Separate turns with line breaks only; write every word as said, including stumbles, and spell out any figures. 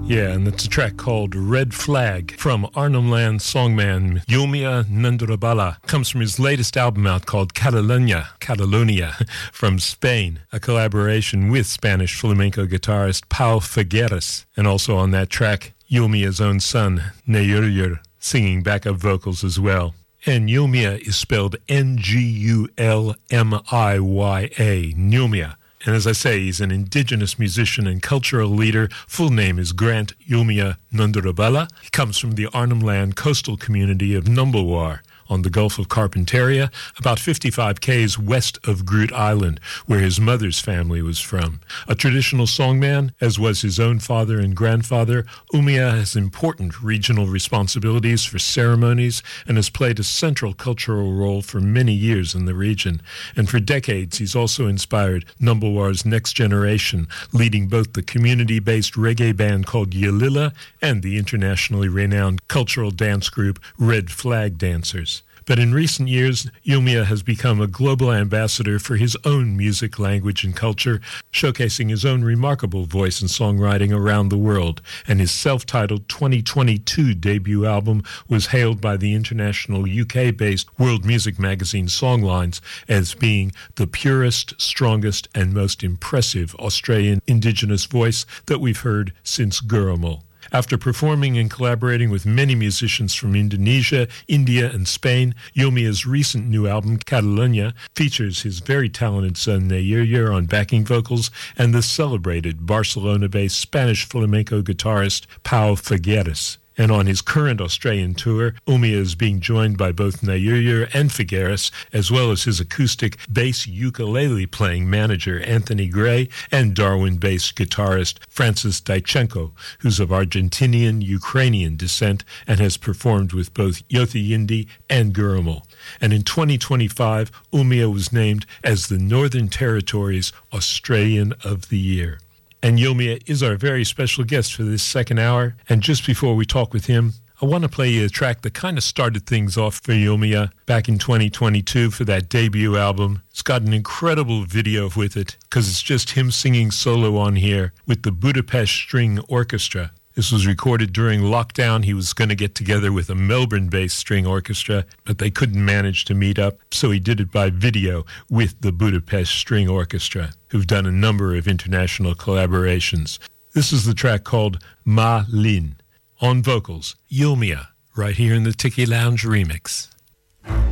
Yeah, and it's a track called Red Flag from Arnhem Land songman Yulmia Nundrabala. Comes from his latest album out called Catalonia, Catalonia from Spain, a collaboration with Spanish flamenco guitarist Pau Figueres. And also on that track, Yulmia's own son, Nayuryer, singing backup vocals as well. And Yulmia is spelled N G U L M I Y A, Yulmia. And as I say, he's an indigenous musician and cultural leader. Full name is Grant Yulmia Nundrabala. He comes from the Arnhem Land coastal community of Numbulwar on the Gulf of Carpentaria, about fifty-five kays west of Groote Island, where his mother's family was from. A traditional songman, as was his own father and grandfather, Yulmia has important regional responsibilities for ceremonies and has played a central cultural role for many years in the region. And for decades, he's also inspired Numbulwar's next generation, leading both the community-based reggae band called Yalila and the internationally renowned cultural dance group Red Flag Dancers. But in recent years, Yulmia has become a global ambassador for his own music, language, and culture, showcasing his own remarkable voice and songwriting around the world. And his self-titled twenty twenty-two debut album was hailed by the international U K-based world music magazine Songlines as being the purest, strongest, and most impressive Australian indigenous voice that we've heard since Gurrumul. After performing and collaborating with many musicians from Indonesia, India, and Spain, Yulmia's recent new album, Catalonia, features his very talented son Nayuryer on backing vocals and the celebrated Barcelona-based Spanish flamenco guitarist Pau Figueres. And on his current Australian tour, Yulmia is being joined by both Nayuryer and Figueres, as well as his acoustic bass ukulele-playing manager Anthony Gray and Darwin-based guitarist Francis Daichenko, who's of Argentinian-Ukrainian descent and has performed with both Yothu Yindi and Gurrumul. And in twenty twenty-five, Yulmia was named as the Northern Territory's Australian of the Year. And Yulmia is our very special guest for this second hour. And just before we talk with him, I want to play you a track that kind of started things off for Yulmia back in twenty twenty-two for that debut album. It's got an incredible video with it because it's just him singing solo on here with the Budapest String Orchestra. This was recorded during lockdown. He was going to get together with a Melbourne-based string orchestra, but they couldn't manage to meet up, so he did it by video with the Budapest String Orchestra, who've done a number of international collaborations. This is the track called Ma Lin. On vocals, Yulmia, right here in the Tiki Lounge remix.